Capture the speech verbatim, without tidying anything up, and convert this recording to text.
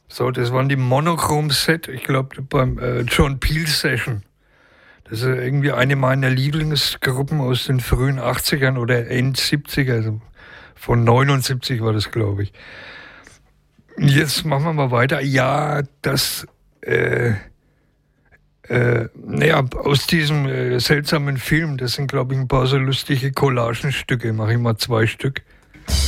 So, das waren die Monochrom-Set, ich glaube beim äh, John Peel Session. Das ist irgendwie eine meiner Lieblingsgruppen aus den frühen achtzigern oder End siebziger, also von neunundsiebzig war das, glaube ich. Jetzt machen wir mal weiter. Ja, das, äh, äh, naja, aus diesem äh, seltsamen Film, das sind, glaube ich, ein paar so lustige Collagenstücke, mache ich mal zwei Stück.